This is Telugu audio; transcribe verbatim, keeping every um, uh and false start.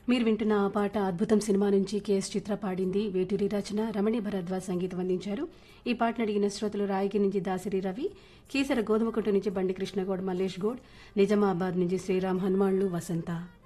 మీరు వింటున్న ఆ పాట అద్భుతం సినిమా నుంచి కేఎస్ చిత్ర పాడింది. వేటూరి రచన, రమణి భరద్వాజ్ సంగీతం అందించారు. ఈ పాటను అడిగిన శ్రోతలు రాయగి నుంచి దాసిరి రవి, కీసర గోధుమకుంట నుంచి బండి కృష్ణగౌడ్, మల్లేష్ గౌడ్, నిజామాబాద్ నుంచి శ్రీరామ్ హనుమాన్లు, వసంత.